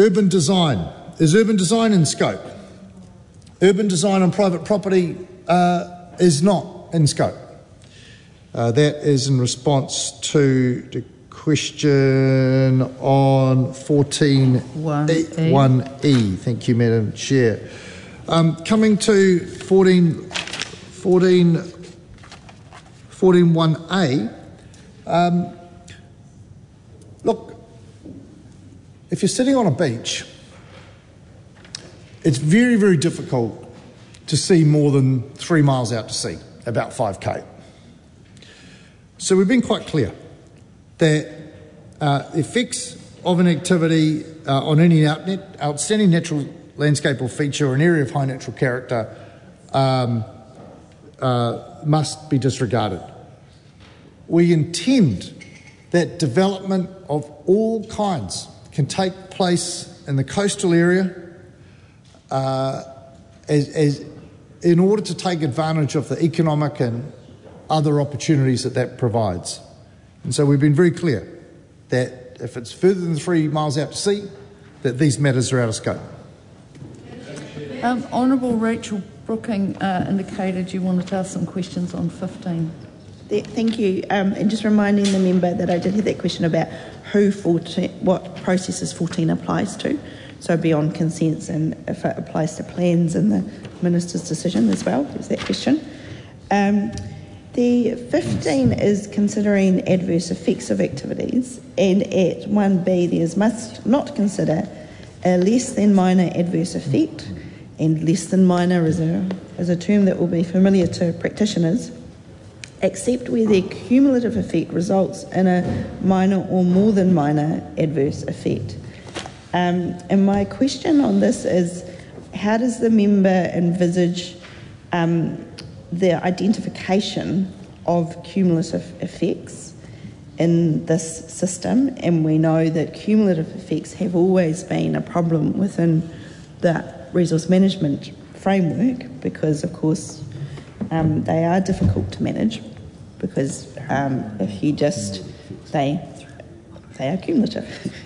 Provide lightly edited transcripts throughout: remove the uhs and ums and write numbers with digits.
Urban design. Is urban design in scope? Urban design on private property is not in scope. That is in response to the question on 14.1E. Thank you, Madam Chair. Coming to 14.1A. Look, if you're sitting on a beach, it's very, very difficult to see more than 3 miles out to sea, about 5k. So we've been quite clear that effects of an activity on any outstanding natural landscape or feature or an area of high natural character must be disregarded. We intend that development of all kinds can take place in the coastal area in order to take advantage of the economic and other opportunities that provides. And so we've been very clear that if it's further than 3 miles out to sea, that these matters are out of scope. Honourable Rachel Brooking indicated you wanted to ask some questions on 15. Thank you. And just reminding the member that I did hear that question about what processes 14 applies to. So beyond consents and if it applies to plans and the Minister's decision as well. There's that question. The 15 is considering adverse effects of activities, and at 1B there's must not consider a less than minor adverse effect, and less than minor is a term that will be familiar to practitioners, except where the cumulative effect results in a minor or more than minor adverse effect. And my question on this is, how does the member envisage the identification of cumulative effects in this system? And we know that cumulative effects have always been a problem within the resource management framework because, of course, they are difficult to manage because if you just they are cumulative.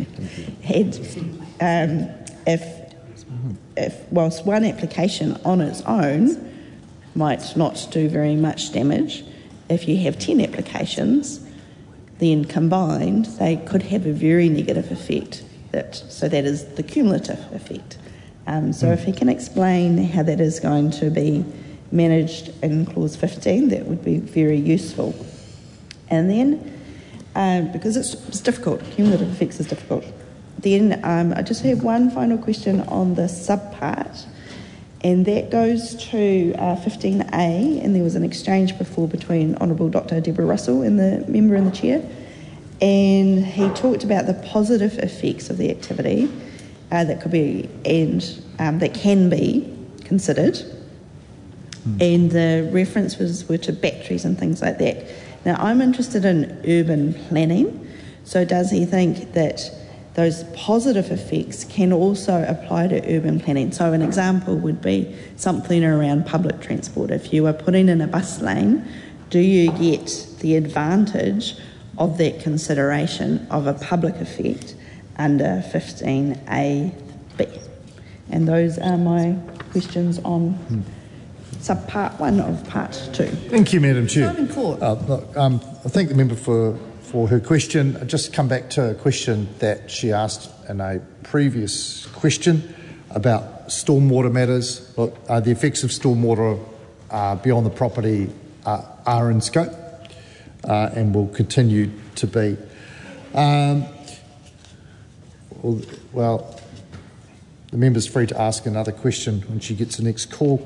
And if whilst one application on its own might not do very much damage, if you have 10 applications, then combined they could have a very negative effect. So that is the cumulative effect. So if he can explain how that is going to be managed in clause 15, that would be very useful. And then, because it's difficult, cumulative effects is difficult, then I just have one final question on the subpart, and that goes to 15A, and there was an exchange before between Honourable Dr. Deborah Russell and the member and the chair, and he talked about the positive effects of the activity that could be and that can be considered, and the references were to batteries and things like that. Now, I'm interested in urban planning, so does he think that those positive effects can also apply to urban planning? So an example would be something around public transport. If you are putting in a bus lane, do you get the advantage of that consideration of a public effect under 15AB? And those are my questions on subpart 1 of part 2. Thank you, Madam Chair. Simon Court. I thank the member for her question. I'll just come back to a question that she asked in a previous question about stormwater matters. Look, the effects of stormwater beyond the property are in scope and will continue to be. Well, the member's free to ask another question when she gets the next call.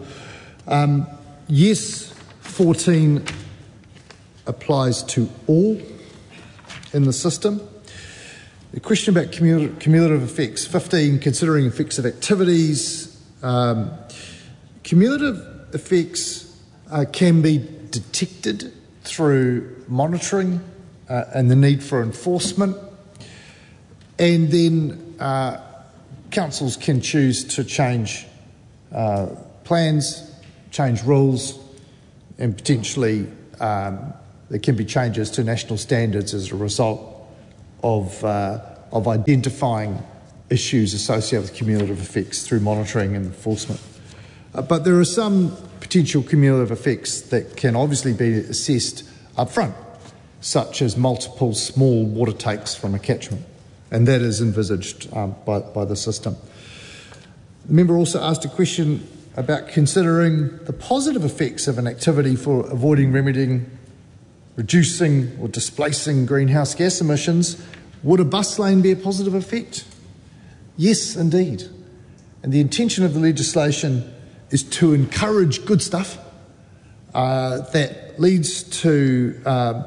Yes, 14 applies to all in the system. The question about cumulative effects, 15, considering effects of activities. Cumulative effects can be detected through monitoring and the need for enforcement, and then councils can choose to change plans, change rules, and potentially there can be changes to national standards as a result of identifying issues associated with cumulative effects through monitoring and enforcement. But there are some potential cumulative effects that can obviously be assessed up front, such as multiple small water takes from a catchment, and that is envisaged by the system. The member also asked a question about considering the positive effects of an activity for avoiding, remedying, reducing or displacing greenhouse gas emissions. Would a bus lane be a positive effect? Yes, indeed. And the intention of the legislation is to encourage good stuff that leads to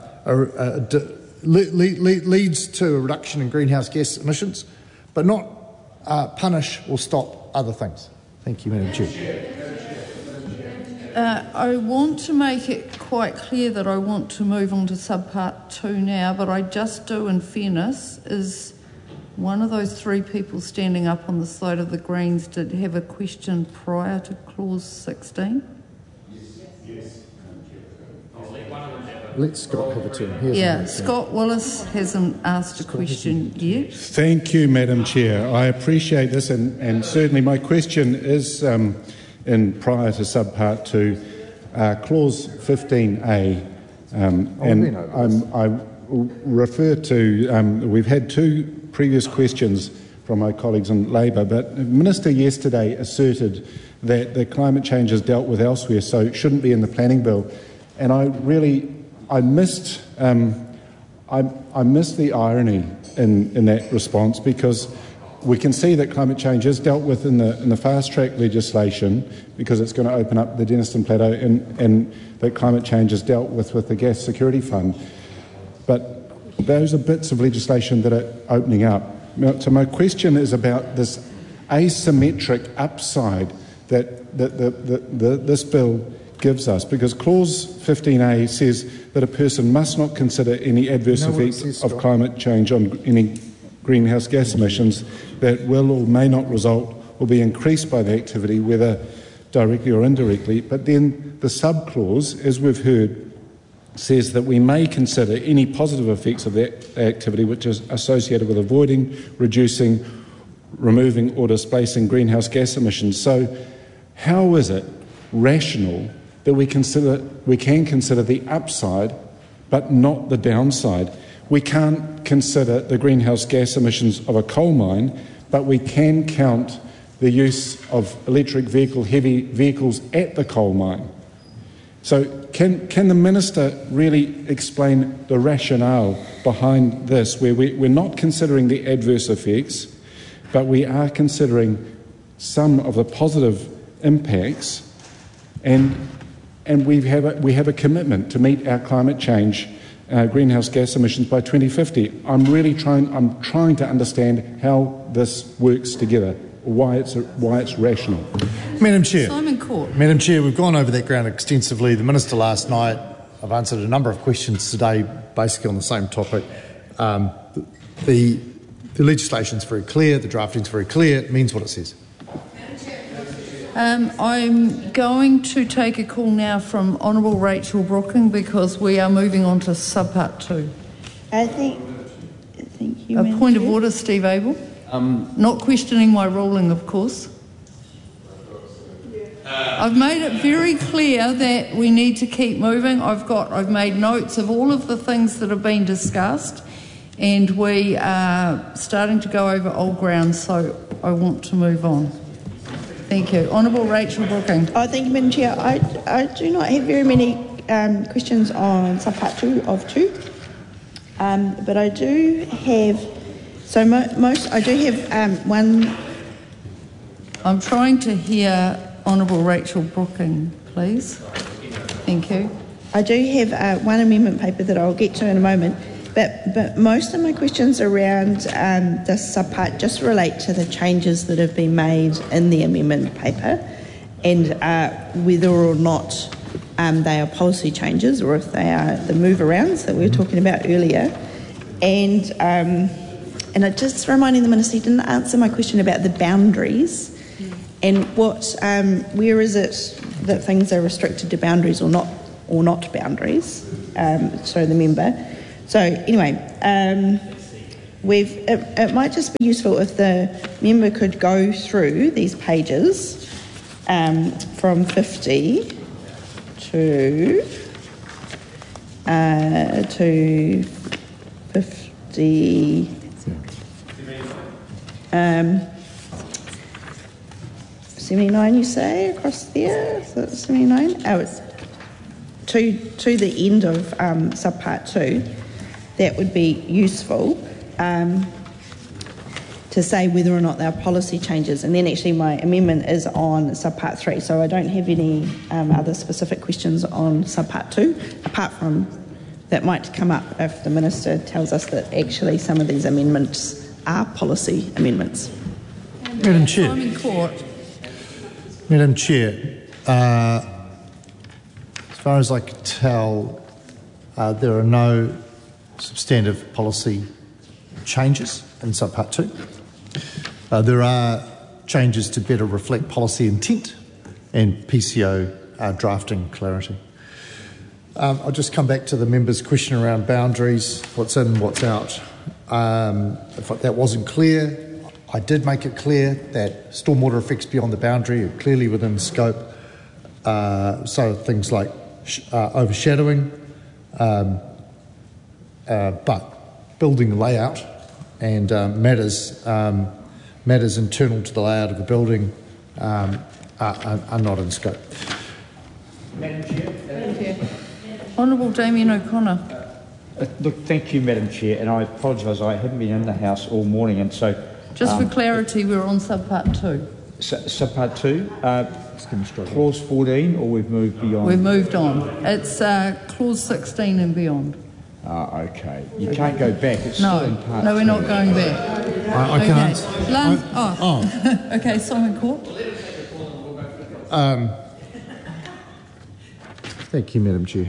leads to a reduction in greenhouse gas emissions, but not punish or stop other things. Thank you, Madam Chair. I want to make it quite clear that I want to move on to subpart 2 now, but I just do, in fairness, is one of those 3 people standing up on the side of the Greens did have a question prior to clause 16? Yes. Let Scott have a turn. Yeah, Scott Willis hasn't asked a question yet. Thank you, Madam Chair. I appreciate this, and certainly my question is in prior to subpart 2, clause 15A, and I refer to, we've had 2 previous questions from my colleagues in Labour, but the Minister yesterday asserted that the climate change is dealt with elsewhere, so it shouldn't be in the planning bill. And I missed the irony in that response, because we can see that climate change is dealt with in the fast-track legislation, because it's going to open up the Denniston Plateau, and that climate change is dealt with the Gas Security Fund. But those are bits of legislation that are opening up. So my question is about this asymmetric upside that this bill gives us, because clause 15A says that a person must not consider any adverse effects of climate change on any greenhouse gas emissions that will or may not result or be increased by the activity, whether directly or indirectly. But then the sub-clause, as we've heard, says that we may consider any positive effects of that activity which is associated with avoiding, reducing, removing or displacing greenhouse gas emissions. So how is it rational that we can consider the upside but not the downside? We can't consider the greenhouse gas emissions of a coal mine, but we can count the use of electric heavy vehicles at the coal mine. So can the Minister really explain the rationale behind this, where we're not considering the adverse effects, but we are considering some of the positive impacts, and we have a commitment to meet our climate change greenhouse gas emissions by 2050. I'm trying to understand how this works together, why it's rational. Madam Chair. Simon Court. Madam Chair, we've gone over that ground extensively. The Minister last night, I've answered a number of questions today basically on the same topic. The legislation's very clear, the drafting's very clear, it means what it says. I'm going to take a call now from Honourable Rachel Brooking, because we are moving on to subpart 2. Thank you, A Madam point of Chair. order, Steve Abel. Not questioning my ruling, of course. I've made it very clear that we need to keep moving. I've made notes of all of the things that have been discussed, and we are starting to go over old ground, so I want to move on. Thank you. Honourable Rachel Brooking. Thank you, Madam Chair. I do not have very many questions on subpart 2 of 2, but I do have. I do have one. I'm trying to hear Honourable Rachel Brooking, please. Thank you. I do have one amendment paper that I'll get to in a moment, but most of my questions around this subpart just relate to the changes that have been made in the amendment paper, and whether or not they are policy changes or if they are the move-arounds that we were talking about earlier. And I just reminding the Minister, he didn't answer my question about the boundaries and where is it that things are restricted to boundaries or not boundaries. So the member. So anyway, It might just be useful if the member could go through these pages from 50 to 50. 79, you say, across there? So 79? To the end of subpart 2, that would be useful to say whether or not there are policy changes. And then actually my amendment is on subpart 3, so I don't have any other specific questions on subpart 2, apart from that might come up if the Minister tells us that actually some of these amendments are policy amendments. Madam Chair. Simon Court. Madam Chair, as far as I can tell, there are no substantive policy changes in subpart 2. There are changes to better reflect policy intent and PCO drafting clarity. I'll just come back to the member's question around boundaries, what's in, what's out. If that wasn't clear, I did make it clear that stormwater effects beyond the boundary are clearly within scope. So things like overshadowing, but building layout and matters internal to the layout of the building are not in scope. Madam Chair. Honourable Damien O'Connor. Look, thank you, Madam Chair, and I apologise, I haven't been in the House all morning, and so... Just for clarity, we're on subpart 2. Subpart 2, clause 14, or we've moved beyond? We've moved on. It's clause 16 and beyond. Okay. You can't go back. It's still in part No, we're not going back. I can answer. Okay, Simon Court. Thank you, Madam Chair.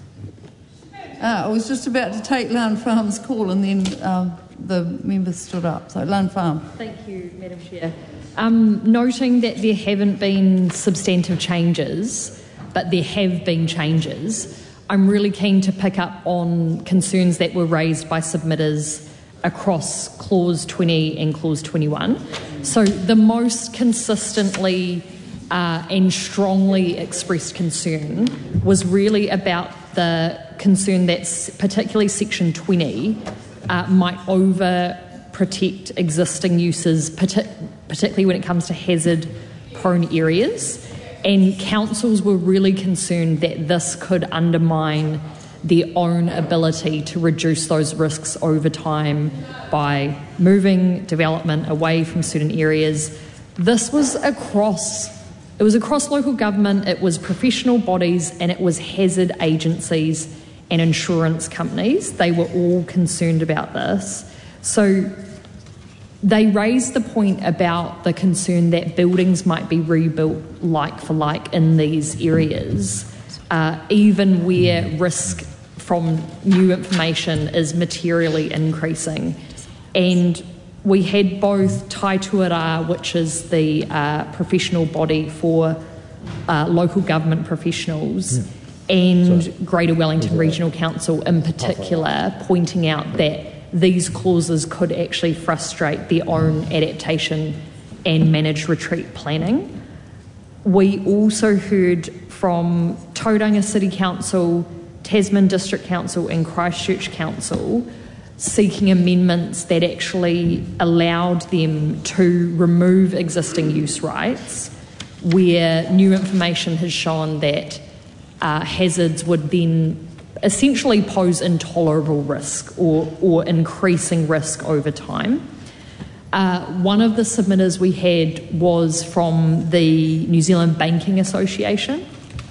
I was just about to take Lan Farm's call and then the member stood up. So, Lan Farm. Thank you, Madam Chair. Noting that there haven't been substantive changes, but there have been changes, I'm really keen to pick up on concerns that were raised by submitters across Clause 20 and Clause 21. So the most consistently and strongly expressed concern was really about the concern that particularly Section 20 might over-protect existing uses, particularly when it comes to hazard-prone areas. And councils were really concerned that this could undermine their own ability to reduce those risks over time by moving development away from certain areas. This was across local government, it was professional bodies, and it was hazard agencies and insurance companies. They were all concerned about this. So they raised the point about the concern that buildings might be rebuilt like for like in these areas, even where risk from new information is materially increasing. And we had both Tai Tuara, which is the professional body for local government professionals, and Greater Wellington Regional Council in particular, pointing out that these clauses could actually frustrate their own adaptation and managed retreat planning. We also heard from Tauranga City Council, Tasman District Council and Christchurch Council seeking amendments that actually allowed them to remove existing use rights where new information has shown that hazards would then essentially pose intolerable risk or increasing risk over time. One of the submitters we had was from the New Zealand Banking Association,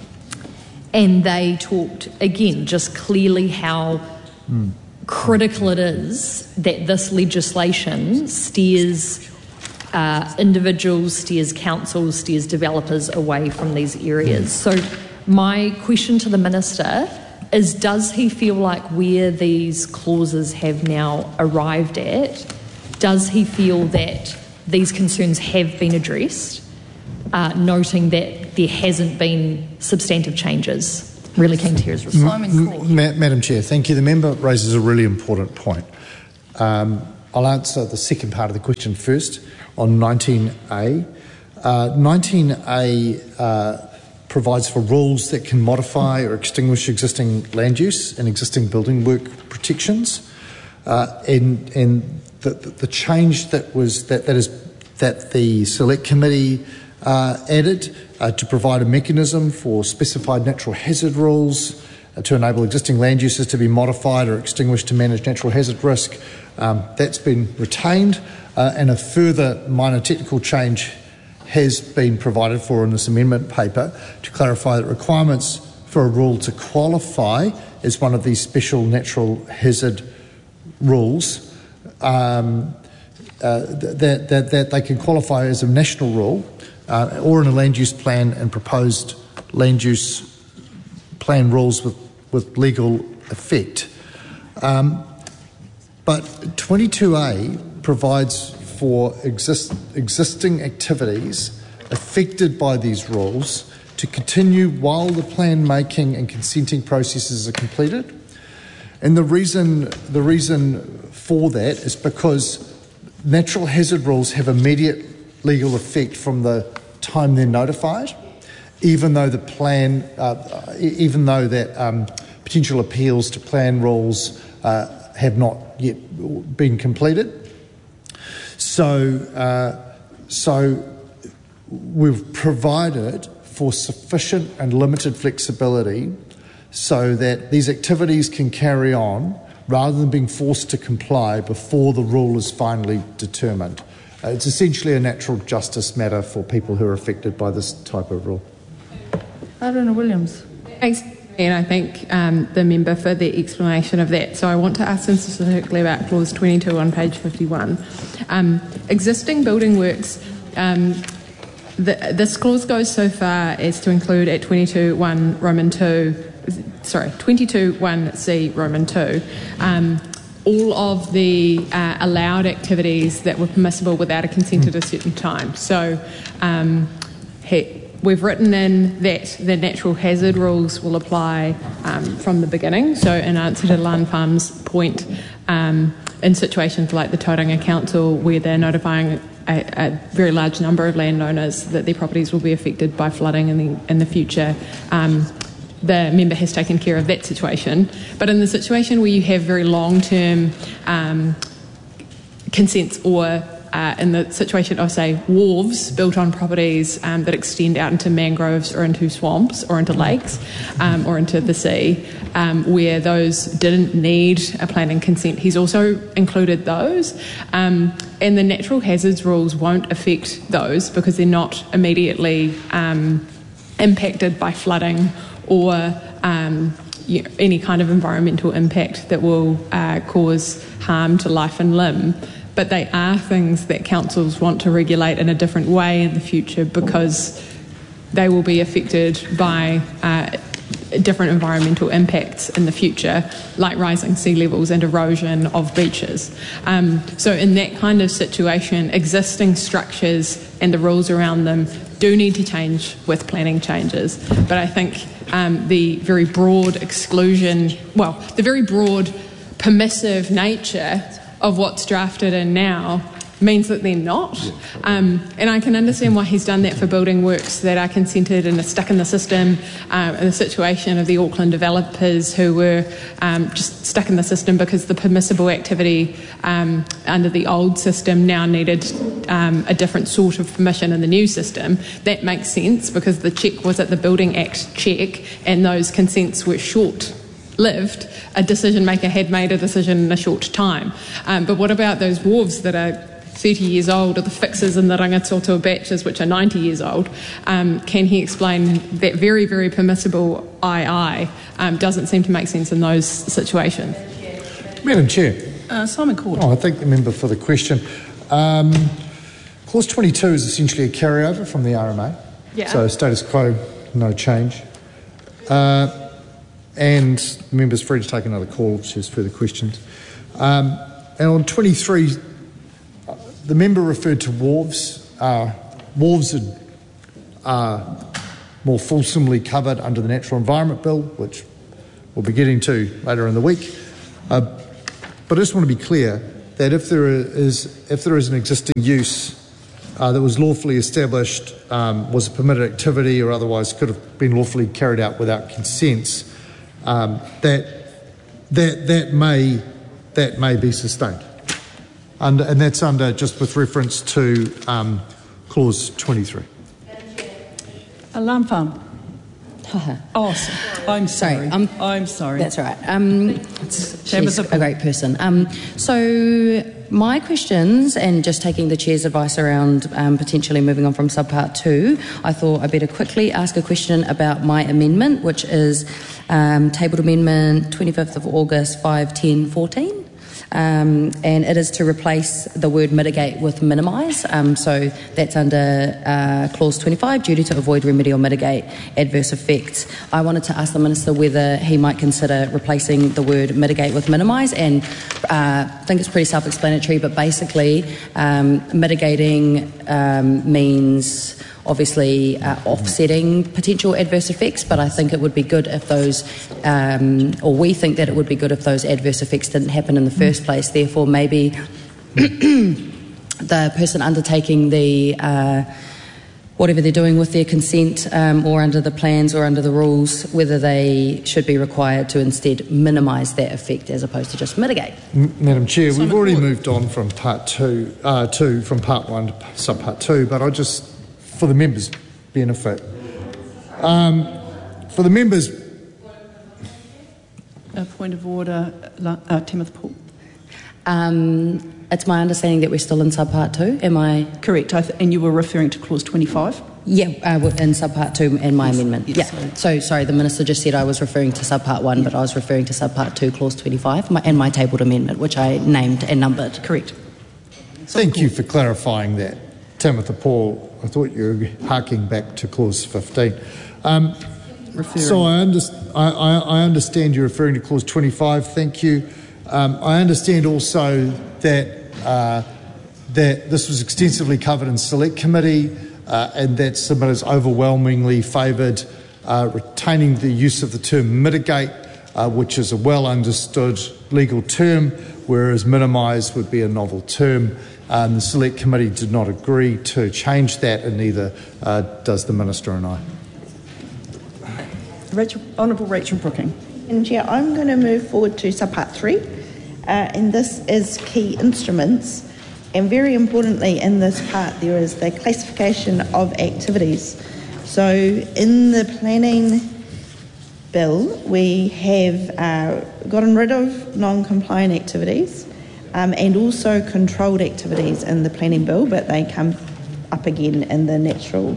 and they talked, again, just clearly how critical it is that this legislation steers individuals, steers councils, steers developers away from these areas. So my question to the Minister is, does he feel like where these clauses have now arrived at, does he feel that these concerns have been addressed, noting that there hasn't been substantive changes? Really keen to hear his response. Madam Chair, thank you. The member raises a really important point. I'll answer the second part of the question first on 19A. 19A provides for rules that can modify or extinguish existing land use and existing building work protections. And the change that the Select Committee added to provide a mechanism for specified natural hazard rules to enable existing land uses to be modified or extinguished to manage natural hazard risk. That's been retained, and a further minor technical change has been provided for in this amendment paper to clarify that requirements for a rule to qualify as one of these special natural hazard rules, that they can qualify as a national rule or in a land use plan and proposed land use plan rules with legal effect. But 22A provides for existing activities affected by these rules to continue while the plan making and consenting processes are completed. And the reason for that is because natural hazard rules have immediate legal effect from the time they're notified, even though potential appeals to plan rules have not yet been completed. So we've provided for sufficient and limited flexibility so that these activities can carry on rather than being forced to comply before the rule is finally determined. It's essentially a natural justice matter for people who are affected by this type of rule. Aruna Williams. Thanks, and I thank the member for the explanation of that. So I want to ask specifically about clause 22 on page 51. Existing building works, this clause goes so far as to include at 22.1C Roman 2, all of the allowed activities that were permissible without a consent at a certain time. So we've written in that the natural hazard rules will apply from the beginning. So in answer to Lan Pham's point, in situations like the Tauranga Council where they're notifying a very large number of landowners that their properties will be affected by flooding in the future, the member has taken care of that situation. But in the situation where you have very long-term consents, or in the situation of, say, wharves built on properties that extend out into mangroves or into swamps or into lakes or into the sea, where those didn't need a planning consent, he's also included those. And the natural hazards rules won't affect those because they're not immediately impacted by flooding or any kind of environmental impact that will cause harm to life and limb. But they are things that councils want to regulate in a different way in the future because they will be affected by different environmental impacts in the future, like rising sea levels and erosion of beaches. So in that kind of situation, existing structures and the rules around them do need to change with planning changes. But I think the very broad the very broad permissive nature of what's drafted in now means that they're not. And I can understand why he's done that for building works that are consented and are stuck in the system, in the situation of the Auckland developers who were just stuck in the system because the permissible activity under the old system now needed a different sort of permission in the new system. That makes sense because the check was at the Building Act check and those consents were short-lived. A decision maker had made a decision in a short time. But what about those wharves that are 30 years old, or the fixes in the Rangitoto batches which are 90 years old? Can he explain that very, very permissible II doesn't seem to make sense in those situations? Madam Chair. Simon Court. I thank the member for the question. Clause 22 is essentially a carryover from the RMA. Yeah. So status quo, no change. And the member's free to take another call if she has further questions. And on 23, the member referred to wharves. Wharves are more fulsomely covered under the Natural Environment Bill, which we'll be getting to later in the week. But I just want to be clear that if there is an existing use that was lawfully established, was a permitted activity, or otherwise could have been lawfully carried out without consents, that may be sustained, and that's under just with reference to clause 23. Alarm farm. Oh, I'm sorry. I'm sorry. That's all right. She's a great person. So my questions, and just taking the Chair's advice around potentially moving on from subpart 2, I thought I'd better quickly ask a question about my amendment, which is tabled amendment 25th of August 51014. And it is to replace the word mitigate with minimise. So that's under clause 25, duty to avoid, remedy or mitigate adverse effects. I wanted to ask the Minister whether he might consider replacing the word mitigate with minimise, and I think it's pretty self-explanatory, but basically mitigating means obviously offsetting potential adverse effects, but I think it would be good if those, or we think that it would be good if those adverse effects didn't happen in the first place. Therefore, maybe the person undertaking the whatever they're doing with their consent, or under the plans or under the rules, whether they should be required to instead minimise that effect as opposed to just mitigate. Madam Chair, we've already moved on from part 2, from part 1 to subpart 2, but I just, for the members' benefit, for the members. A point of order, Timothy Paul. It's my understanding that we're still in subpart 2. Am I correct? And you were referring to clause 25. Yeah, in subpart 2 and my amendment. Yes. Yeah. So sorry, the Minister just said I was referring to subpart 1, but I was referring to subpart 2, clause 25, and my tabled amendment, which I named and numbered. Correct. Thank you for clarifying that, Timothy Paul. I thought you were harking back to clause 15. So I understand you're referring to clause 25. Thank you. I understand also that that this was extensively covered in Select Committee, and that submitters overwhelmingly favoured retaining the use of the term mitigate, which is a well understood legal term, whereas minimise would be a novel term. The Select Committee did not agree to change that, and neither does the Minister and I. Honourable Rachel Brooking. And Chair, I'm going to move forward to subpart 3, and this is key instruments. And very importantly, in this part, there is the classification of activities. So in the planning bill, we have gotten rid of non-compliant activities, and also controlled activities in the planning bill, but they come up again in the natural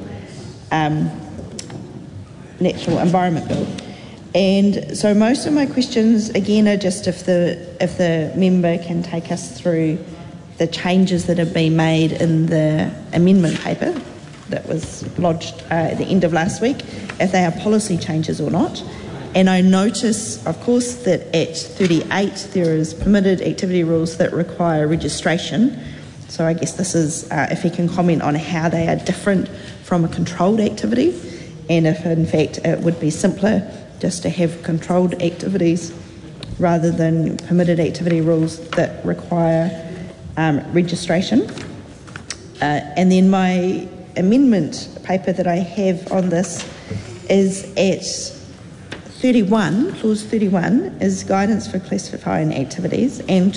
environment bill. And so most of my questions again are just if the member can take us through the changes that have been made in the amendment paper that was lodged at the end of last week, if they are policy changes or not. And I notice, of course, that at 38 there is permitted activity rules that require registration. So I guess this is, if he can comment on how they are different from a controlled activity, and if in fact it would be simpler just to have controlled activities rather than permitted activity rules that require registration. And then my amendment paper that I have on this is at 31, clause 31 is guidance for classifying activities, and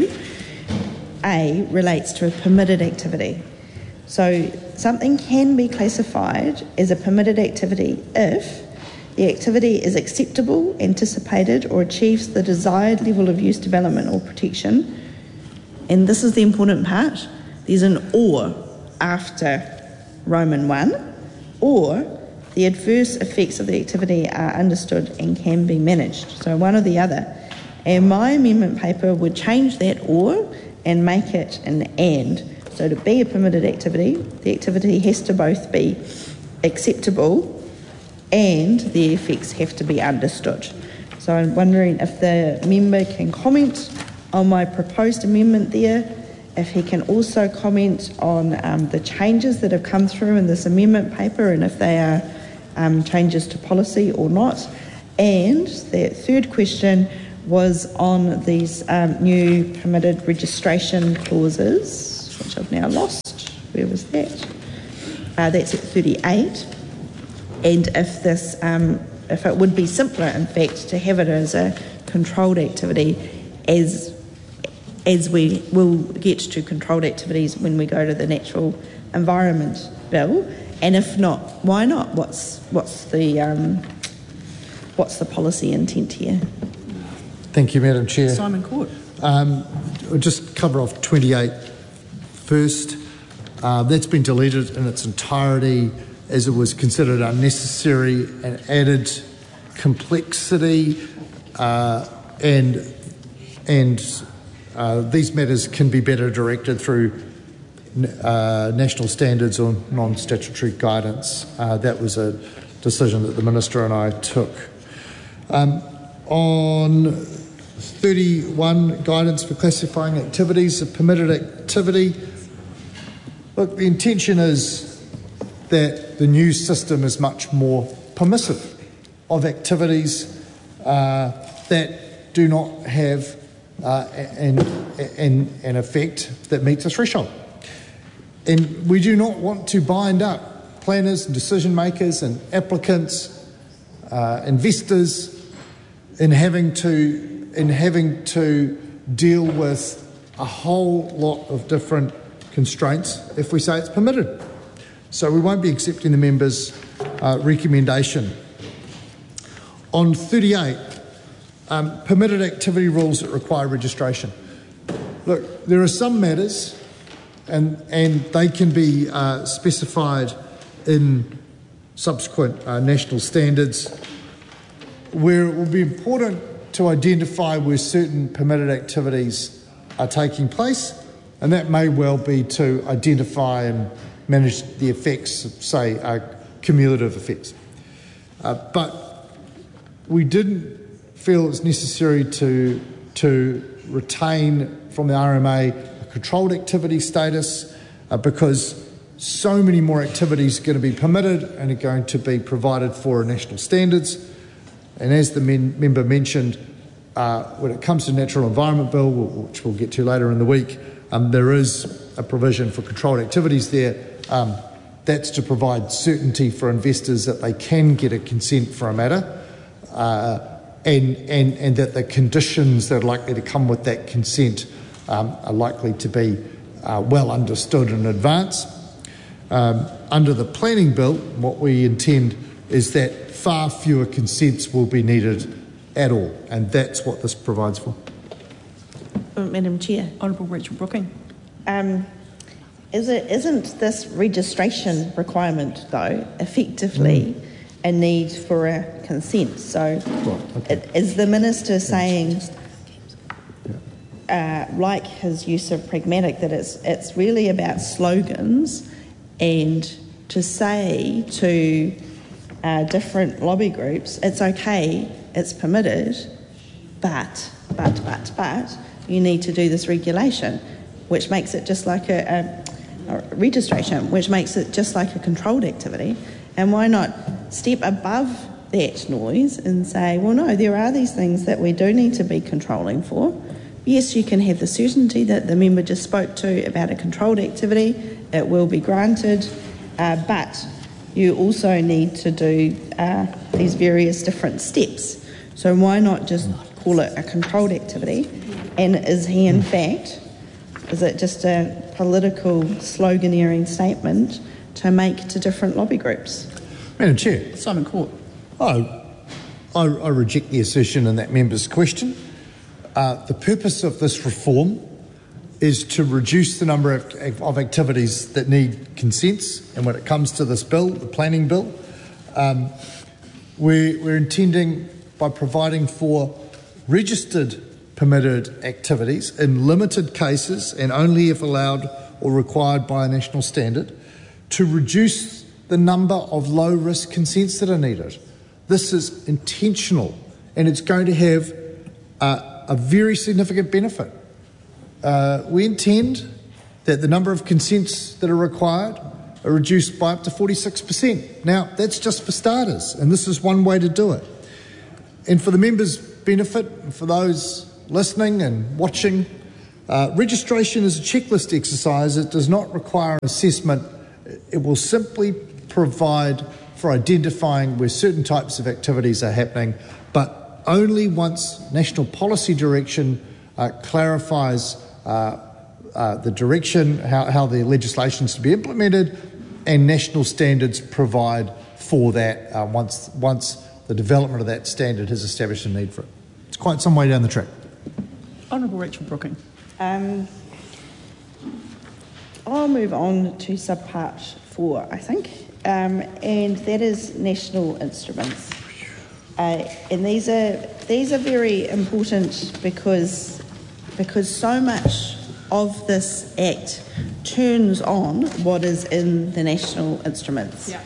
2A relates to a permitted activity. So something can be classified as a permitted activity if the activity is acceptable, anticipated, or achieves the desired level of use, development or protection. And this is the important part. There's an or after Roman 1, or the adverse effects of the activity are understood and can be managed. So one or the other. And my amendment paper would change that or and make it an and. So to be a permitted activity, the activity has to both be acceptable and the effects have to be understood. So I'm wondering if the member can comment on my proposed amendment there, if he can also comment on the changes that have come through in this amendment paper and if they are changes to policy or not. And the third question was on these new permitted registration clauses, which I've now lost. Where was that? That's at 38. And if this, if it would be simpler, in fact, to have it as a controlled activity, as we will get to controlled activities when we go to the Natural Environment Bill, and if not, why not? What's the policy intent here? Thank you, Madam Chair. Simon Court. I'll just cover off 28 first. That's been deleted in its entirety as it was considered unnecessary and added complexity, and these matters can be better directed through national standards or non-statutory guidance. That was a decision that the Minister and I took. On 31, guidance for classifying activities, a permitted activity. Look, the intention is that the new system is much more permissive of activities that do not have an effect that meets a threshold. And we do not want to bind up planners and decision makers and applicants, investors, in having to deal with a whole lot of different constraints if we say it's permitted. So we won't be accepting the member's recommendation. On 38, permitted activity rules that require registration. Look, there are some matters, and they can be specified in subsequent national standards, where it will be important to identify where certain permitted activities are taking place, and that may well be to identify and manage the effects of, say, cumulative effects. But we didn't feel it was necessary to retain from the RMA a controlled activity status because so many more activities are going to be permitted and are going to be provided for in national standards. And as the member mentioned, when it comes to the Natural Environment Bill, which we'll get to later in the week, there is a provision for controlled activities there. That's to provide certainty for investors that they can get a consent for a matter, and that the conditions that are likely to come with that consent are likely to be well understood in advance. Under the Planning Bill, what we intend is that far fewer consents will be needed at all, and that's what this provides for. Madam Chair. Honourable Rachel Brooking. Isn't this registration requirement, though, effectively a need for a consent? So is the Minister saying, like his use of pragmatic, that it's really about slogans, and to say to different lobby groups, it's okay, it's permitted, but you need to do this regulation, which makes it just like a registration, which makes it just like a controlled activity? And why not step above that noise and say, well, no, there are these things that we do need to be controlling for. Yes, you can have the certainty that the member just spoke to about a controlled activity, it will be granted, but you also need to do these various different steps. So why not just call it a controlled activity? And is he in fact, is it just a political sloganeering statement to make to different lobby groups? Madam Chair. Simon Court. I reject the assertion in that member's question. The purpose of this reform is to reduce the number of activities that need consents, and when it comes to this bill, the Planning Bill, we're intending, by providing for registered permitted activities in limited cases and only if allowed or required by a national standard, to reduce the number of low-risk consents that are needed. This is intentional, and it's going to have a very significant benefit. We intend that the number of consents that are required are reduced by up to 46%. Now, that's just for starters, and this is one way to do it. And for the member's benefit for those listening and watching, registration is a checklist exercise. It does not require an assessment. It will simply provide for identifying where certain types of activities are happening, but only once national policy direction clarifies the direction, how the legislation is to be implemented, and national standards provide for that once the development of that standard has established a need for it. It's quite some way down the track. Honourable Rachel Brooking. I'll move on to subpart 4, I think, and that is national instruments. And these are very important because so much of this Act turns on what is in the national instruments. Yeah.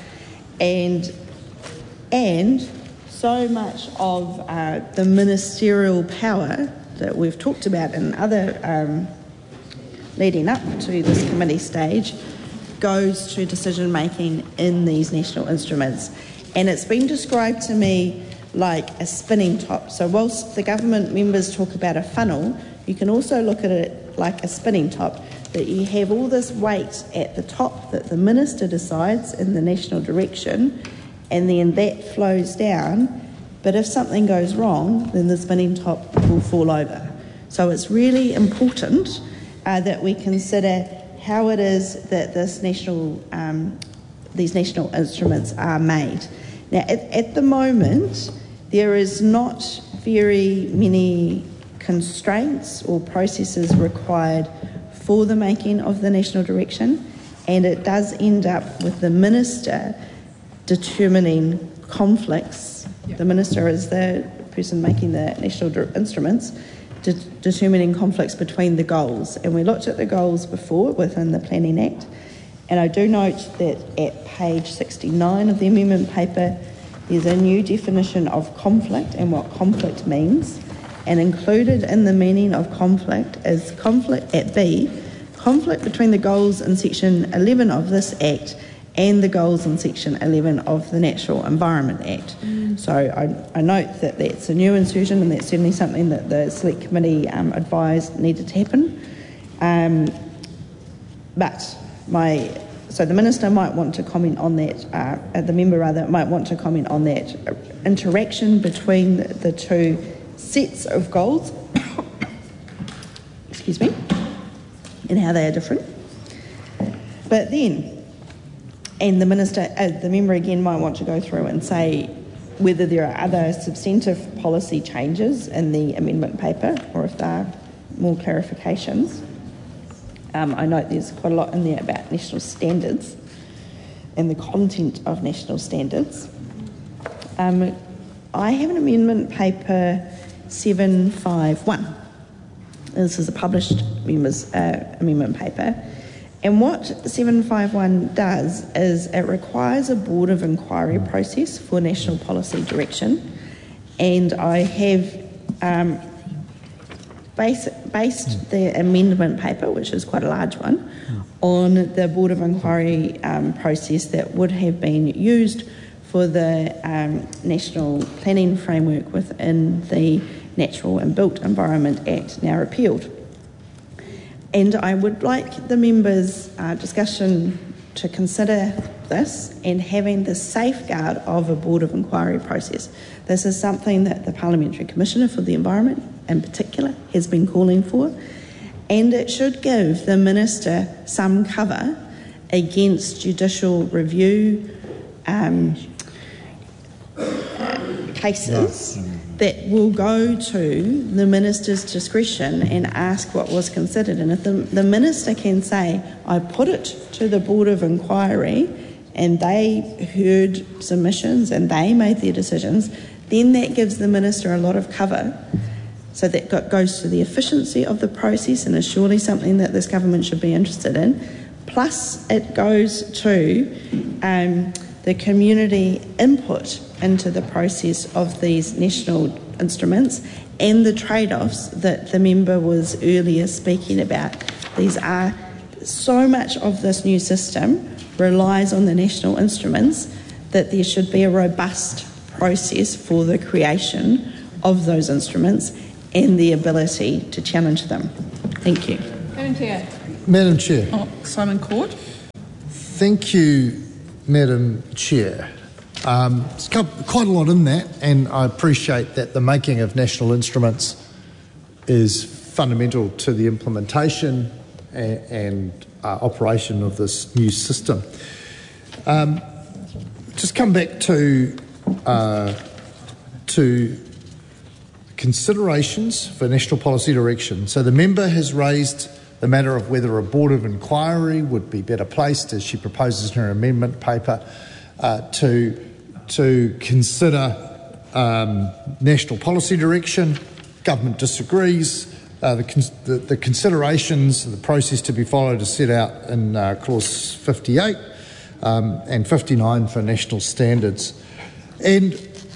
And so much of the ministerial power that we've talked about in other leading up to this committee stage goes to decision making in these national instruments. And it's been described to me like a spinning top. So whilst the government members talk about a funnel, you can also look at it like a spinning top, that you have all this weight at the top that the minister decides in the national direction, and then that flows down. But if something goes wrong, then the spinning top will fall over. So it's really important that we consider how it is that these national instruments are made. Now, at the moment, there is not very many constraints or processes required for the making of the national direction, and it does end up with the minister determining conflicts. The minister is the person making the national instruments, determining conflicts between the goals. And we looked at the goals before within the Planning Act, and I do note that at page 69 of the amendment paper, there's a new definition of conflict and what conflict means. And included in the meaning of conflict is conflict at B, conflict between the goals in section 11 of this Act and the goals in section 11 of the Natural Environment Act. So I note that that's a new insertion, and that's certainly something that the Select Committee advised needed to happen. So the Minister might want to comment on that, the member rather, might want to comment on that interaction between the two sets of goals, excuse me, and how they are different. But then, and the Minister, the member again might want to go through and say whether there are other substantive policy changes in the amendment paper or if there are more clarifications. I note there's quite a lot in there about national standards and the content of national standards. I have an amendment paper 751. This is a published members' amendment paper. And what 751 does is it requires a board of inquiry process for national policy direction. And I have based the amendment paper, which is quite a large one, on the board of inquiry process that would have been used for the national planning framework within the Natural and Built Environment Act, now repealed. And I would like the members' discussion to consider this and having the safeguard of a board of inquiry process. This is something that the Parliamentary Commissioner for the Environment in particular has been calling for, and it should give the Minister some cover against judicial review cases that will go to the Minister's discretion and ask what was considered. And if the Minister can say, I put it to the Board of Inquiry and they heard submissions and they made their decisions, then that gives the Minister a lot of cover. So that goes to the efficiency of the process and is surely something that this government should be interested in. Plus it goes to the community input into the process of these national instruments and the trade-offs that the member was earlier speaking about. These are, so much of this new system relies on the national instruments, that there should be a robust process for the creation of those instruments and the ability to challenge them. Thank you. Madam Chair. Madam Chair. Simon Court. Thank you, Madam Chair. There's quite a lot in that, and I appreciate that the making of national instruments is fundamental to the implementation and operation of this new system. Just come back to considerations for national policy direction. So the member has raised the matter of whether a board of inquiry would be better placed, as she proposes in her amendment paper, to consider national policy direction. Government disagrees. The considerations, the process to be followed is set out in clause 58 and 59 for national standards. And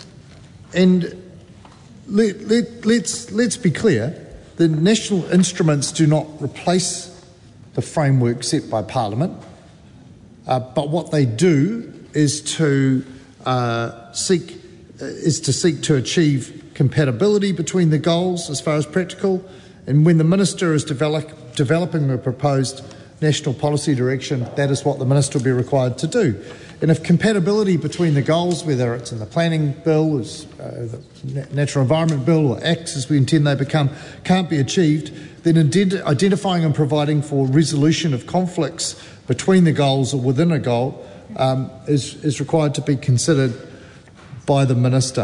let's be clear, the national instruments do not replace the framework set by Parliament, but what they do is to seek to achieve compatibility between the goals as far as practical, and when the Minister is developing a proposed national policy direction, that is what the Minister will be required to do. And if compatibility between the goals, whether it's in the planning bill, the natural environment bill, or acts as we intend they become, can't be achieved, then identifying and providing for resolution of conflicts between the goals or within a goal is required to be considered by the Minister.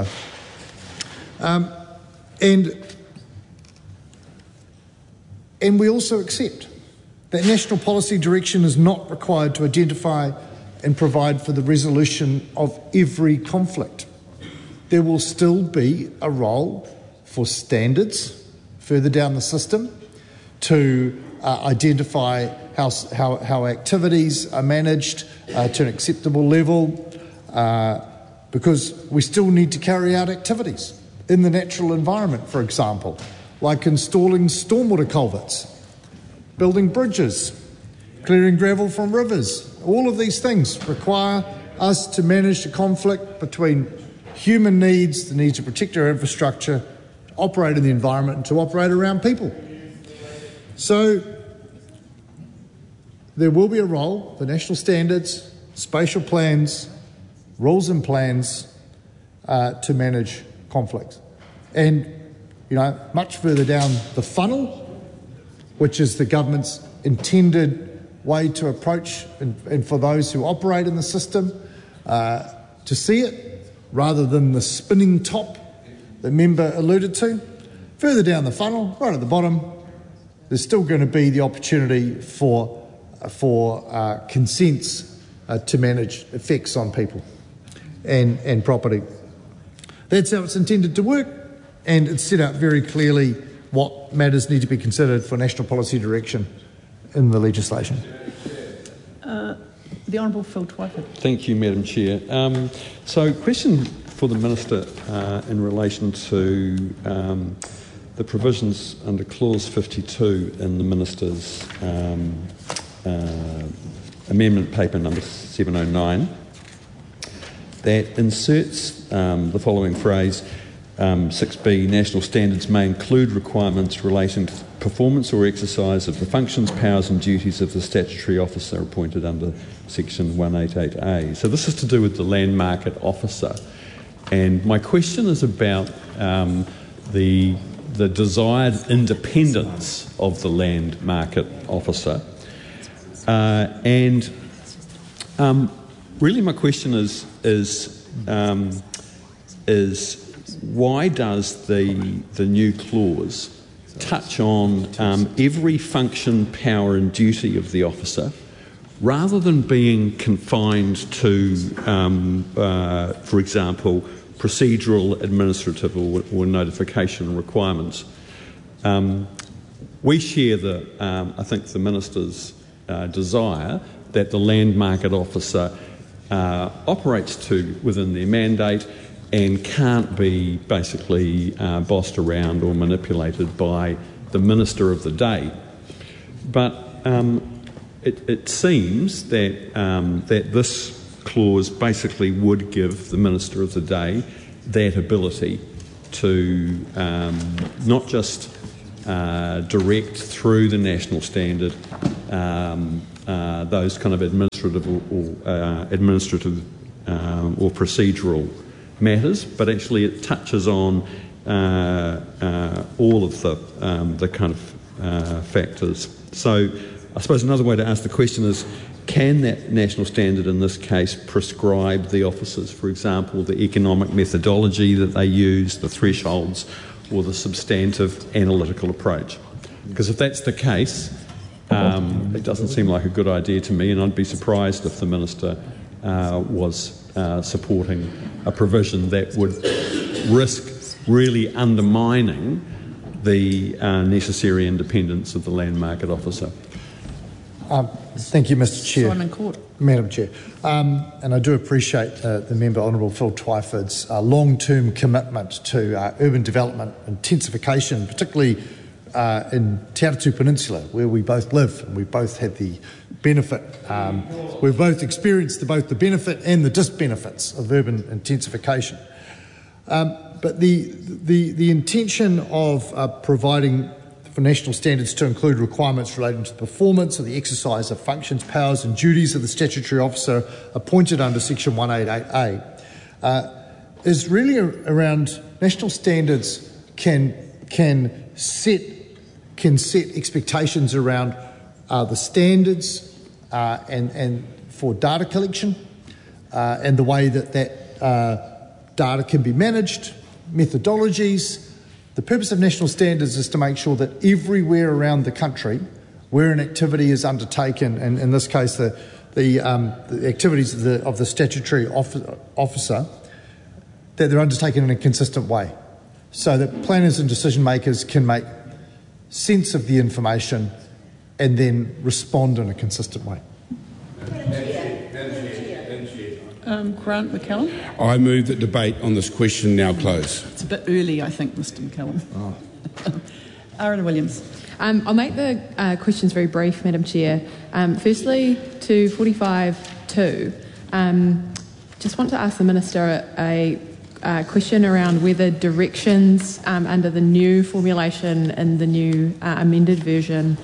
And we also accept that national policy direction is not required to identify and provide for the resolution of every conflict. There will still be a role for standards further down the system to identify how activities are managed to an acceptable level, because we still need to carry out activities in the natural environment, for example, like installing stormwater culverts, building bridges, clearing gravel from rivers. All of these things require us to manage the conflict between human needs, the need to protect our infrastructure, to operate in the environment, and to operate around people. So there will be a role for national standards, spatial plans, rules and plans to manage conflicts. And, much further down the funnel, which is the government's intended way to approach and for those who operate in the system to see it, rather than the spinning top the member alluded to. Further down the funnel, right at the bottom, there's still going to be the opportunity for consents to manage effects on people and property. That's how it's intended to work, and it's set out very clearly what matters need to be considered for national policy direction in the legislation. The Honourable Phil Twyford. Thank you, Madam Chair. So, question for the Minister in relation to the provisions under Clause 52 in the Minister's amendment paper number 709 that inserts the following phrase, 6B, national standards may include requirements relating to performance or exercise of the functions, powers and duties of the statutory officer appointed under section 188A. So this is to do with the land market officer. And my question is about the desired independence of the land market officer. Really my question is why does the new clause touch on every function, power and duty of the officer, rather than being confined to, for example, procedural, administrative or notification requirements? We share I think the Minister's desire that the land market officer operates within their mandate and can't be basically bossed around or manipulated by the Minister of the day. But it seems that this clause basically would give the Minister of the day that ability to not just direct through the national standard those kind of administrative or procedural matters, but actually it touches on all of the kind of factors. So I suppose another way to ask the question is, can that national standard in this case prescribe the officers, for example, the economic methodology that they use, the thresholds, or the substantive analytical approach? Because if that's the case, it doesn't seem like a good idea to me, and I'd be surprised if the Minister was supporting a provision that would risk really undermining the necessary independence of the Land Market Officer. Thank you, Mr. Chair. Simon Court. Madam Chair. And I do appreciate the member, Honourable Phil Twyford's long-term commitment to urban development intensification, particularly in Te Aratu Peninsula, where we both live and we both had the benefit. We've both experienced both the benefit and the disbenefits of urban intensification. But the intention of providing for national standards to include requirements relating to the performance of the exercise of functions, powers and duties of the statutory officer appointed under Section 188A is really around national standards can set expectations around the standards and for data collection and the way that data can be managed, methodologies. The purpose of national standards is to make sure that everywhere around the country where an activity is undertaken, and in this case the activities of the statutory officer, that they're undertaken in a consistent way, so that planners and decision makers can make sense of the information and then respond in a consistent way. Grant McCallum. I move that debate on this question now close. It's a bit early, I think, Mr. McCallum. Aaron Williams. I'll make the questions very brief, Madam Chair. Firstly, to 45.2, just want to ask the Minister a question around whether directions under the new formulation and the new amended version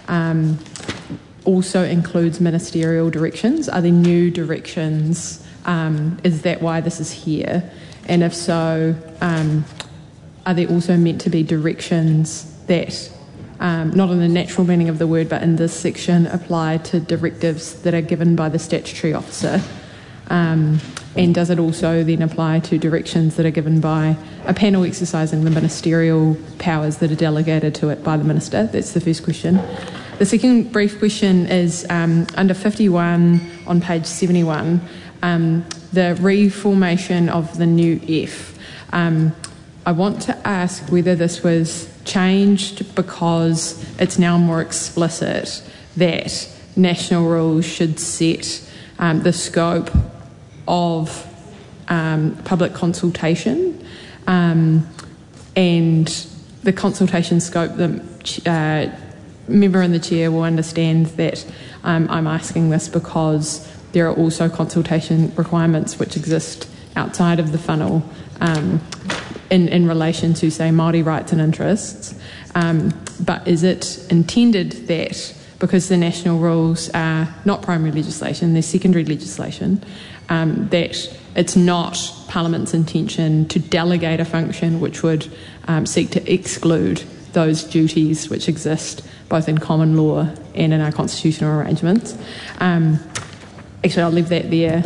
also includes ministerial directions. Are there new directions? Is that why this is here? And if so, are there also meant to be directions that, not in the natural meaning of the word, but in this section, apply to directives that are given by the statutory officer? And does it also then apply to directions that are given by a panel exercising the ministerial powers that are delegated to it by the Minister? That's the first question. The second brief question is under 51 on page 71, the reformation of the new F. I want to ask whether this was changed because it's now more explicit that national rules should set the scope of public consultation, and the consultation scope, the member and the chair will understand that I'm asking this because there are also consultation requirements which exist outside of the funnel in relation to, say, Māori rights and interests. But is it intended that, because the national rules are not primary legislation, they're secondary legislation, that it's not Parliament's intention to delegate a function which would seek to exclude those duties which exist both in common law and in our constitutional arrangements? Actually, I'll leave that there.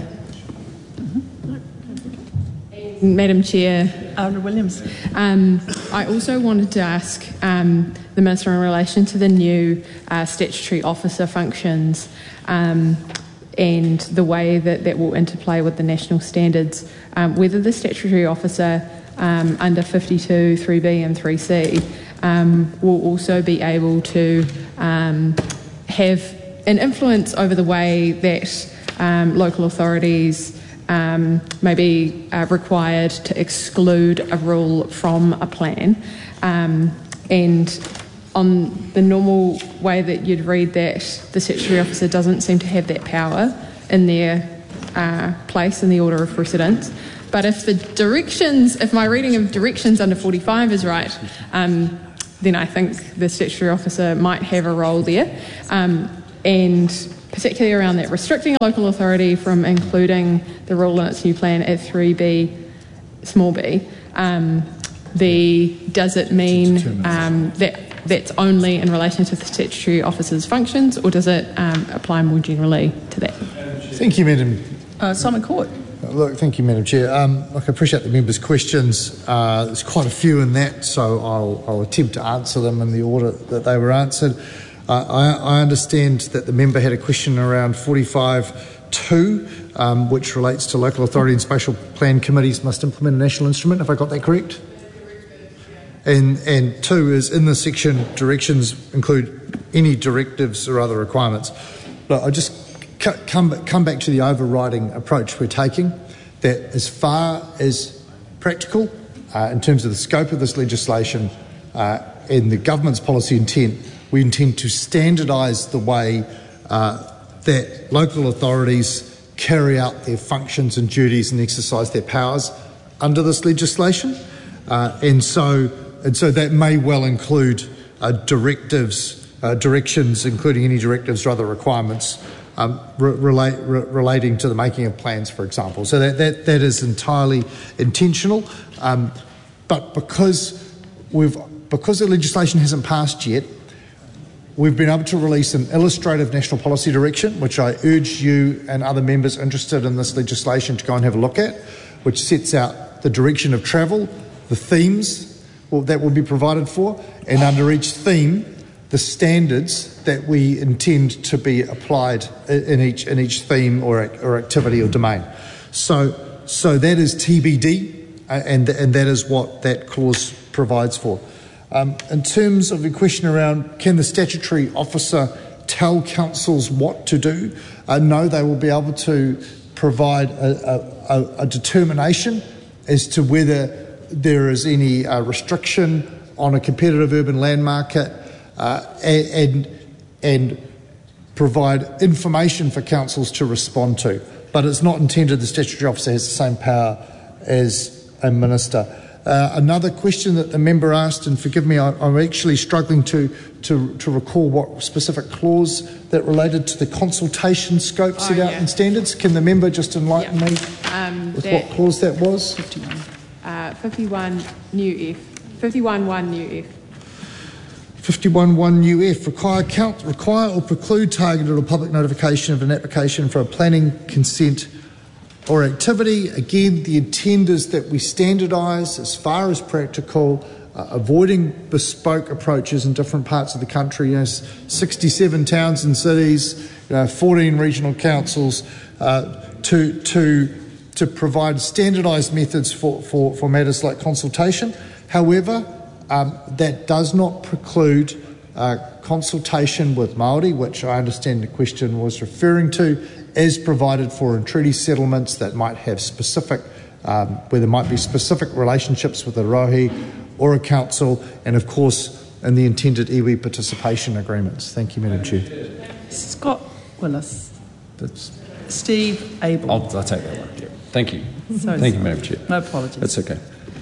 Madam Chair. Aaron Williams. I also wanted to ask the Minister in relation to the new statutory officer functions and the way that will interplay with the national standards, whether the statutory officer under 52, 3B and 3C will also be able to have an influence over the way that local authorities may be required to exclude a rule from a plan. And on the normal way that you'd read that, the statutory officer doesn't seem to have that power in their place in the order of precedence. But if my reading of directions under 45 is right, then I think the statutory officer might have a role there, and particularly around that restricting a local authority from including the rule in its new plan at 3B, small b. Does it mean that that's only in relation to the statutory officer's functions, or does it apply more generally to that? Thank you, Madam. Simon Court. Look, thank you, Madam Chair. I appreciate the members' questions. There's quite a few in that, so I'll attempt to answer them in the order that they were answered. I understand that the member had a question around 45(2), which relates to local authority and spatial plan committees must implement a national instrument. Have I got that correct? And 2 is in the section, directions include any directives or other requirements. But I just come back to the overriding approach we're taking, that as far as practical, in terms of the scope of this legislation and the government's policy intent, we intend to standardise the way that local authorities carry out their functions and duties and exercise their powers under this legislation. And so that may well include directions, including any directives or other requirements relating to the making of plans, for example. So that is entirely intentional. But because the legislation hasn't passed yet, we've been able to release an illustrative national policy direction, which I urge you and other members interested in this legislation to go and have a look at, which sets out the direction of travel, the themes that will be provided for, and under each theme, the standards that we intend to be applied in each theme or activity or domain. So that is TBD, and that is what that clause provides for. In terms of the question around can the statutory officer tell councils what to do, no, they will be able to provide a determination as to whether there is any restriction on a competitive urban land market, and provide information for councils to respond to. But it's not intended the statutory officer has the same power as a minister. Another question that the member asked, and forgive me, I'm actually struggling to recall what specific clause that related to the consultation scope set out in standards. Can the member just enlighten me with what clause that was? 51 new F. 51(1) new F. 51(1) new F. Require or preclude targeted or public notification of an application for a planning consent or activity. Again, the intent is that we standardise as far as practical, avoiding bespoke approaches in different parts of the country. 67 towns and cities, 14 regional councils, to provide standardised methods for matters like consultation. However, that does not preclude consultation with Māori, which I understand the question was referring to, as provided for in treaty settlements that might have specific, where there might be specific relationships with a rohi or a council, and of course in the intended iwi participation agreements. Thank you, Madam Chair. Scott Willis. Steve Abel. I'll take that one. Yeah. Thank you. Thank you, Madam Chair. No apologies. That's okay.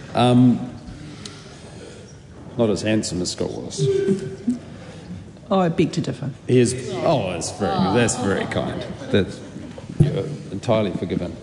Not as handsome as Scott Willis. Oh, I beg to differ. That's very kind. You're entirely forgiven.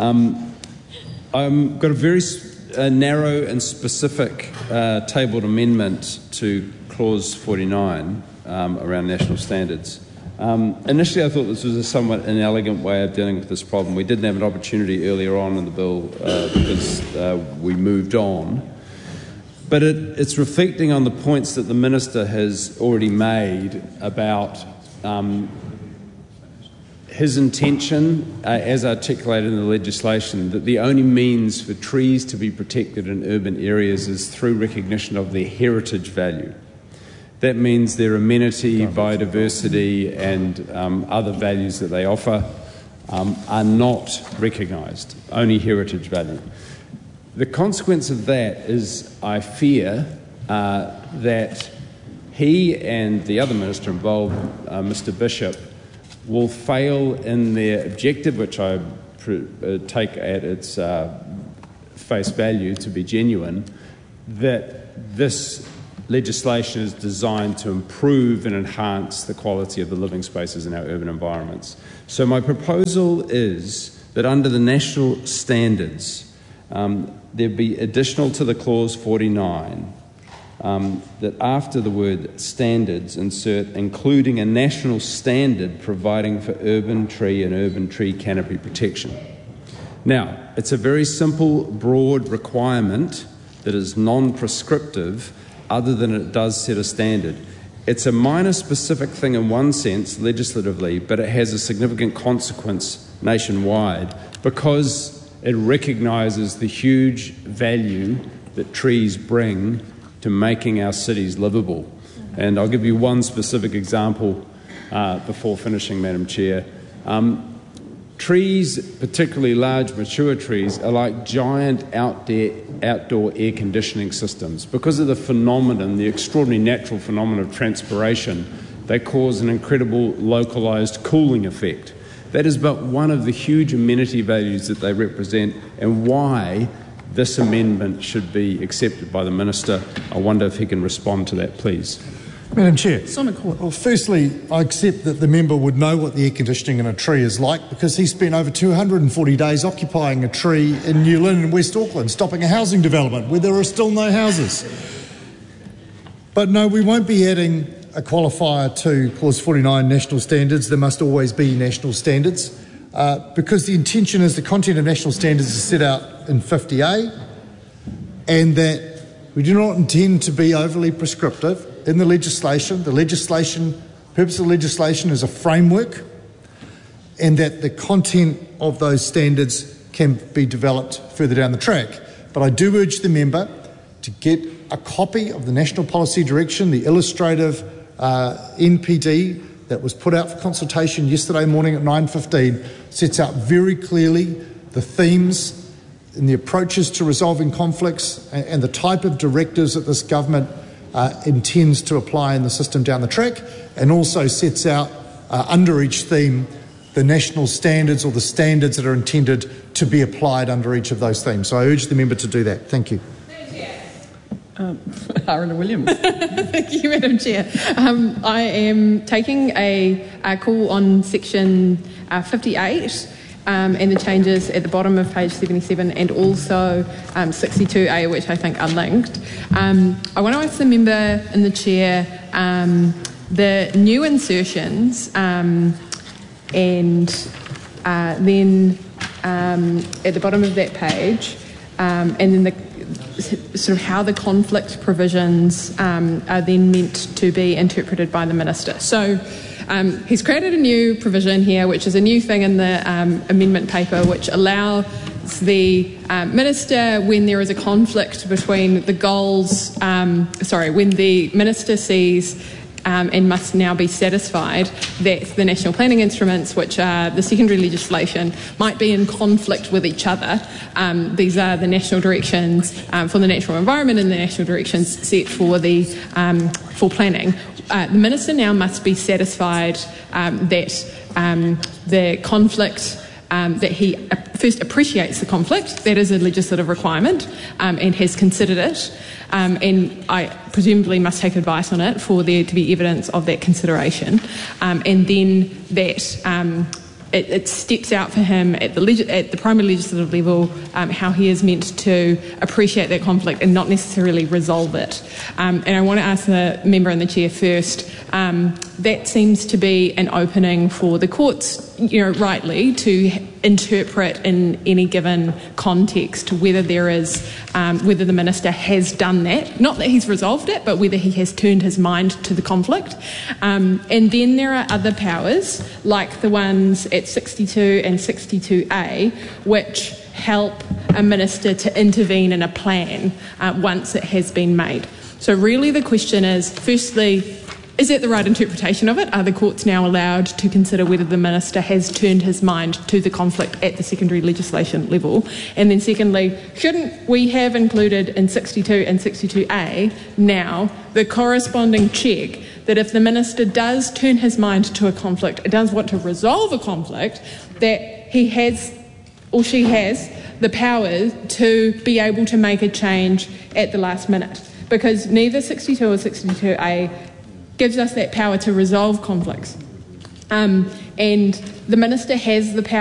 I've got a very narrow and specific tabled amendment to clause 49 around national standards. Initially, I thought this was a somewhat inelegant way of dealing with this problem. We didn't have an opportunity earlier on in the bill because we moved on. But it's reflecting on the points that the Minister has already made about his intention, as articulated in the legislation, that the only means for trees to be protected in urban areas is through recognition of their heritage value. That means their amenity, biodiversity and other values that they offer are not recognised, only heritage value. The consequence of that is, I fear, that he and the other minister involved, Mr Bishop, will fail in their objective, which I take at its face value to be genuine, that this legislation is designed to improve and enhance the quality of the living spaces in our urban environments. So my proposal is that under the national standards, there be additional to the clause 49, that after the word standards insert including a national standard providing for urban tree and urban tree canopy protection. Now, it's a very simple, broad requirement that is non-prescriptive, other than it does set a standard. It's a minor specific thing in one sense, legislatively, but it has a significant consequence nationwide because it recognises the huge value that trees bring to making our cities livable. And I'll give you one specific example before finishing, Madam Chair. Trees, particularly large mature trees, are like giant outdoor air conditioning systems. Because of the phenomenon, the extraordinary natural phenomenon of transpiration, they cause an incredible localised cooling effect. That is but one of the huge amenity values that they represent, and why this amendment should be accepted by the Minister. I wonder if he can respond to that, please. Madam Chair. Simon Court. Well, firstly, I accept that the member would know what the air conditioning in a tree is like because he spent over 240 days occupying a tree in New Lynn in West Auckland, stopping a housing development where there are still no houses. But no, we won't be adding a qualifier to Clause 49 national standards. There must always be national standards because the intention is the content of national standards is set out in 50A and that we do not intend to be overly prescriptive in the legislation. The purpose of the legislation is a framework, and that the content of those standards can be developed further down the track. But I do urge the member to get a copy of the National Policy Direction, the illustrative NPD that was put out for consultation yesterday morning at 9:15, sets out very clearly the themes and the approaches to resolving conflicts and the type of directives that this government intends to apply in the system down the track, and also sets out under each theme the national standards or the standards that are intended to be applied under each of those themes. So I urge the member to do that. Thank you. Aaron Williams. Thank you, Madam Chair. I am taking a call on section 58 and the changes at the bottom of page 77 and also 62A, which I think are linked. I want to ask the member and the chair the new insertions and then at the bottom of that page and then the sort of how the conflict provisions are then meant to be interpreted by the Minister. So he's created a new provision here, which is a new thing in the amendment paper, which allows the Minister, when there is a conflict between the goals, when the Minister sees and must now be satisfied that the national planning instruments, which are the secondary legislation, might be in conflict with each other. These are the national directions for the natural environment and the national directions set for the for planning. The Minister now must be satisfied that the conflict, that he first appreciates the conflict, that is a legislative requirement, and has considered it, and I presumably must take advice on it for there to be evidence of that consideration, and then that it steps out for him at the primary legislative level how he is meant to appreciate that conflict and not necessarily resolve it. And I want to ask the member and the chair first, that seems to be an opening for the courts, rightly, to interpret in any given context whether there is, whether the Minister has done that, not that he's resolved it, but whether he has turned his mind to the conflict. And then there are other powers, like the ones at 62 and 62A, which help a Minister to intervene in a plan once it has been made. So really the question is, firstly, is that the right interpretation of it? Are the courts now allowed to consider whether the Minister has turned his mind to the conflict at the secondary legislation level? And then secondly, shouldn't we have included in 62 and 62A now the corresponding check that if the Minister does turn his mind to a conflict, does want to resolve a conflict, that he has or she has the power to be able to make a change at the last minute, because neither 62 or 62A gives us that power to resolve conflicts. And the Minister has the power